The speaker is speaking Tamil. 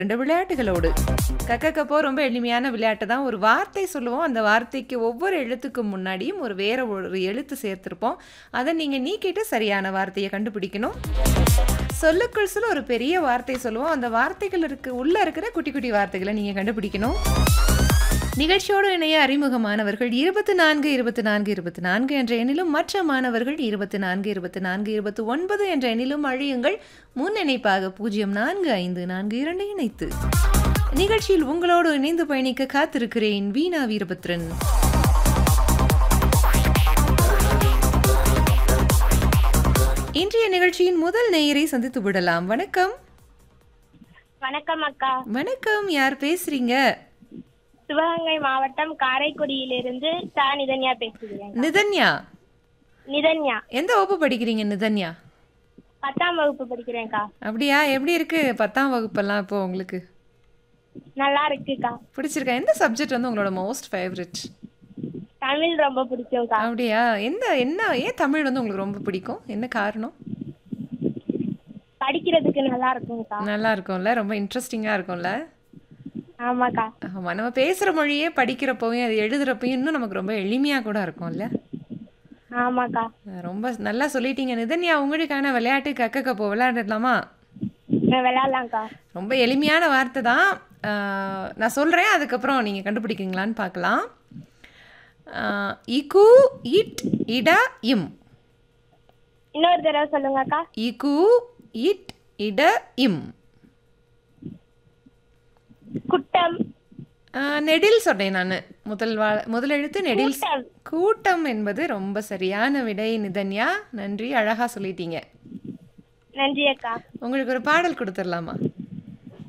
2 விளையாட்டுகளோடு. கக்கக்கப்போ ரொம்ப எளிமையான விளையாட்டு தான். ஒரு வார்த்தை சொல்லுவோம். அந்த வார்த்தைக்கு ஒவ்வொரு எழுத்துக்கும் முன்னாடியும் வேற ஒரு எழுத்து சேர்த்திருப்போம். அத நீங்க நீக்கிட்டு சரியான வார்த்தைய கண்டுபிடிக்கணும். சொல்லுக்குள் சொல்ல ஒரு பெரிய வார்த்தை சொல்லுவோம். அந்த வார்த்தைகள் உள்ள இருக்கிற குட்டி குட்டி வார்த்தைகள நீங்க கண்டுபிடிக்கணும். நிகழ்ச்சியோடு இணைய அறிமுகமானவர்கள் 24, 24, 24 என்ற எண்ணிலும், மற்ற மாணவர்கள் 24, 24, 29 என்ற எண்ணிலும் அழையுங்கள். முன்னிணைப்பாக 0454 இணைத்து. நிகழ்ச்சியில் உங்களோடு இணைந்து பயணிக்க காத்திருக்கிறேன். வீணா வீரபத்ரன். இன்றைய நிகழ்ச்சியின் முதல் நேயரை சந்தித்து விடலாம். வணக்கம். வணக்கம் அக்கா. வணக்கம். யார் பேசுறீங்க? சிவகங்கை மாவட்டம் காரைக்குடியிலிருந்து நிதன்யா பேசுகிறேன். நிதன்யா. நிதன்யா. எந்த வகுப்பு படிக்கிறீங்க நிதன்யா? 10ஆம் வகுப்பு படிக்கிறேன்க்கா. அப்படியா? எப்படி இருக்கு 10ஆம் வகுப்பெல்லாம் இப்போ உங்களுக்கு? நல்லா இருக்குக்கா. பிடிச்சிருக்கா? எந்த சப்ஜெக்ட் வந்து உங்களோட மோஸ்ட் ஃபேவரட்? தமிழ் ரொம்ப பிடிக்கும்க்கா. அப்படியா? ஏன் தமிழ் வந்து உங்களுக்கு ரொம்ப பிடிக்கும்? என்ன காரணம்? படிக்கிறதுக்கு நல்லா இருக்கும்க்கா. நல்லா இருக்கும்ல, ரொம்ப இன்ட்ரெஸ்டிங்கா இருக்கும்ல. ஆமாக்கா. ஆமா, நம்ம பேசுற மொழியே படிக்கிறப்பவும் அது எழுதுறப்பயும் இன்னும் நமக்கு ரொம்ப எளிமையா கூட இருக்கும்ல. ஆமாக்கா. ரொம்ப நல்லா சொல்லிட்டீங்க நிதன்யா. உங்களுக்கான விளையாட்டு கக்கக்கப்போ விளையாடலாமா? விளையாடலாம்க்கா. ரொம்ப எளிமையான வார்த்தை தான். நான் சொல்றேன், அதுக்கப்புறம் நீங்க கண்டுபிடிக்கிறீங்களான்னு பார்க்கலாம். இகு இட் இட இம். இன்னொரு தடவை சொல்லுங்கக்கா. இகு இட் இட இம். குட்டம். நெடில் சொன்னேன் நான். முதல் எழுத்து நெடில். கூட்டம். கூட்டம் என்பது ரொம்ப சரியான விடை நிதன்யா. நன்றி, அழகா சொல்லிட்டீங்க. நன்றி அக்கா. உங்களுக்கு ஒரு பாடல் கொடுத்துடலாமா?